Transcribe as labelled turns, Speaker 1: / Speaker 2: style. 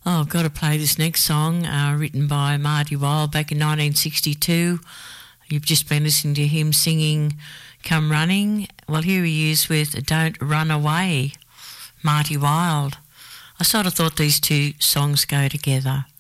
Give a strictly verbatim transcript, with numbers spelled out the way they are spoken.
Speaker 1: Oh, I've got to play this next song, uh, written by Marty Wilde back in nineteen sixty-two. You've just been listening to him singing Come Running. Well, here he is with Don't Run Away, Marty Wilde. I sort of thought these two songs go together.